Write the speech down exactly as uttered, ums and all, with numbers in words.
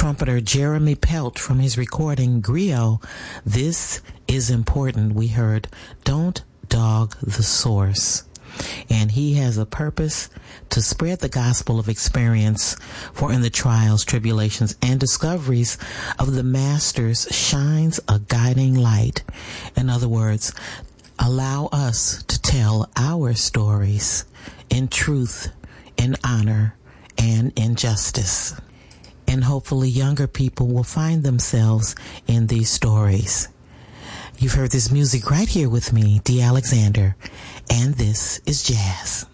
trumpeter Jeremy Pelt from his recording Griot, This Is Important. We heard Don't Dog the Source. And he has a purpose to spread the gospel of experience, for in the trials, tribulations, and discoveries of the masters shines a guiding light. In other words, allow us to tell our stories in truth, in honor, and in justice. And hopefully younger people will find themselves in these stories. You've heard this music right here with me, Dee Alexander, and this is Jazz.